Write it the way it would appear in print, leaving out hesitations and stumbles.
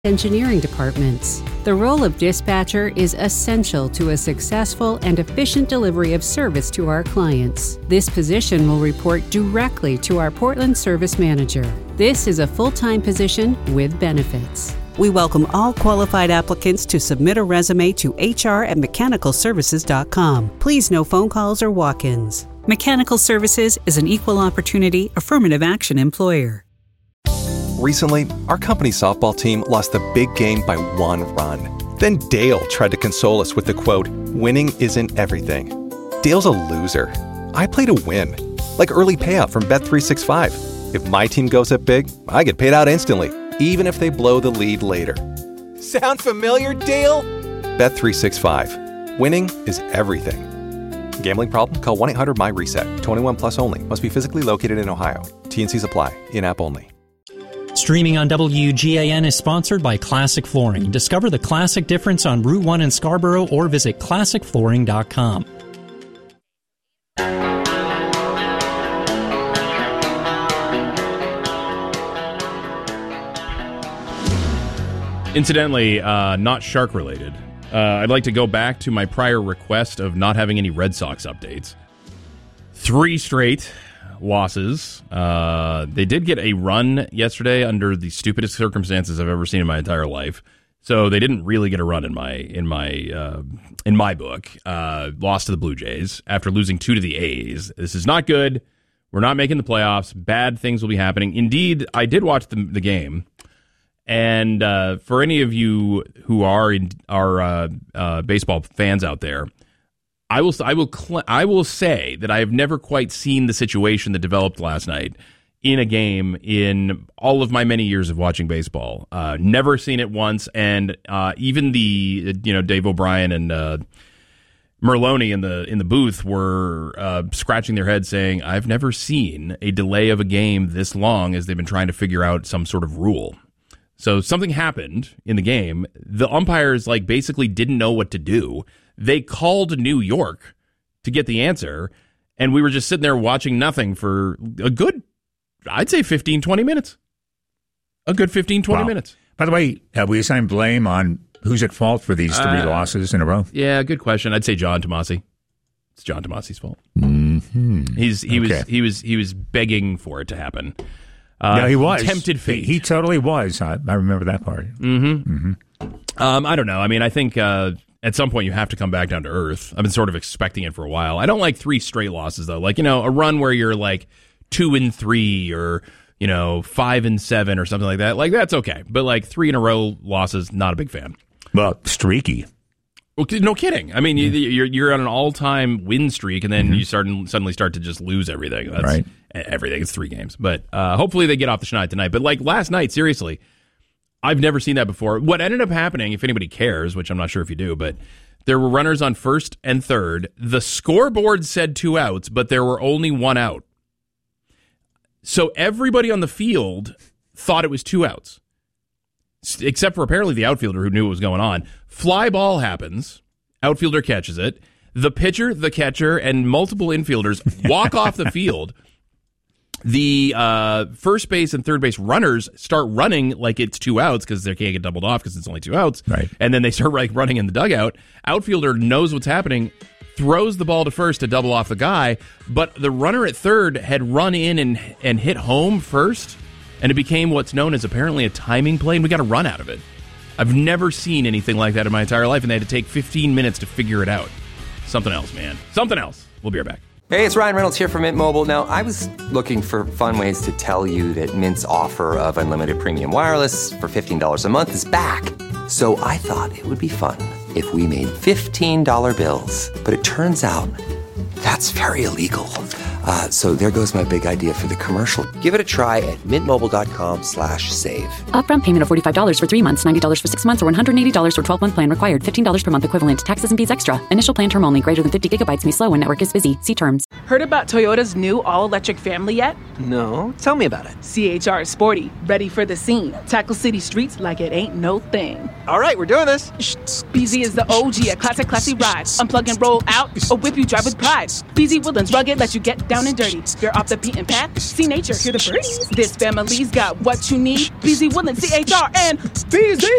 engineering departments. The role of dispatcher is essential to a successful and efficient delivery of service to our clients. This position will report directly to our Portland service manager. This is a full-time position with benefits. We welcome all qualified applicants to submit a resume to hr@mechanicalservices.com. Please no phone calls or walk-ins. Mechanical Services is an equal opportunity, affirmative action employer. Recently, our company softball team lost the big game by 1 run. Then Dale tried to console us with the quote, "Winning isn't everything." Dale's a loser. I play to win, like early payout from Bet365. If my team goes up big, I get paid out instantly, even if they blow the lead later. Sound familiar, Dale? Bet365. Winning is everything. Gambling problem? Call 1-800-MY-RESET. 21 plus only. Must be physically located in Ohio. T&Cs apply. In-app only. Streaming on WGAN is sponsored by Classic Flooring. Discover the classic difference on Route 1 in Scarborough or visit ClassicFlooring.com. Incidentally, not shark related. I'd like to go back to my prior request of not having any Red Sox updates. 3 straight losses. They did get a run yesterday under the stupidest circumstances I've ever seen in my entire life. So they didn't really get a run in my book. Lost to the Blue Jays after losing 2 to the A's. This is not good. We're not making the playoffs. Bad things will be happening. Indeed, I did watch the game. And for any of you who are baseball fans out there, I will say that I have never quite seen the situation that developed last night in a game in all of my many years of watching baseball. Never seen it once, and even the Dave O'Brien and Merloni in the booth were scratching their heads, saying, "I've never seen a delay of a game this long," as they've been trying to figure out some sort of rule. So something happened in the game. The umpires basically didn't know what to do. They called New York to get the answer, and we were just sitting there watching nothing for a good, I'd say 15, 20 minutes. A good 15, 20 minutes. By the way, have we assigned blame on who's at fault for these 3 losses in a row? Yeah, good question. I'd say John Tomasi. It's John Tomasi's fault. Mm-hmm. He was begging for it to happen. Yeah, he was. Tempted fate. He totally was. I remember that part. Mm-hmm. I don't know. I mean, I think at some point you have to come back down to earth. I've been sort of expecting it for a while. I don't like 3 straight losses, though. A run where you're 2-3 or 5-7 or something like that. That's okay. But 3 in a row losses, not a big fan. Well, streaky. Well, no kidding. I mean, you're on an all-time win streak, and then you suddenly start to just lose everything. That's right. Everything. It's 3 games. But hopefully they get off the schneid tonight. But last night, seriously, I've never seen that before. What ended up happening, if anybody cares, which I'm not sure if you do, but there were runners on first and third. The scoreboard said 2 outs, but there were only 1 out. So everybody on the field thought it was 2 outs, except for apparently the outfielder who knew what was going on. Fly ball happens. Outfielder catches it. The pitcher, the catcher, and multiple infielders walk off the field. The first base and third base runners start running like it's 2 outs because they can't get doubled off because it's only 2 outs. Right. And then they start running in the dugout. Outfielder knows what's happening, throws the ball to first to double off the guy, but the runner at third had run in and hit home first, and it became what's known as apparently a timing play, and we got a run out of it. I've never seen anything like that in my entire life, and they had to take 15 minutes to figure it out. Something else, man. Something else. We'll be right back. Hey, it's Ryan Reynolds here from Mint Mobile. Now, I was looking for fun ways to tell you that Mint's offer of unlimited premium wireless for $15 a month is back. So I thought it would be fun if we made $15 bills. But it turns out that's very illegal. So there goes my big idea for the commercial. Give it a try at mintmobile.com/save. Upfront payment of $45 for 3 months, $90 for 6 months, or $180 for 12-month plan required. $15 per month equivalent. Taxes and fees extra. Initial plan term only. Greater than 50 gigabytes may slow when network is busy. See terms. Heard about Toyota's new all-electric family yet? No. Tell me about it. CHR is sporty, ready for the scene. Tackle city streets like it ain't no thing. All right, we're doing this. BZ is the OG, a classy ride. Unplug and roll out, or whip you drive with pride. BZ Woodlands rugged, let you get down and dirty. You're off the beaten path, see nature, hear the birds. This family's got what you need. BZ Woodlands, CHR, and BZ!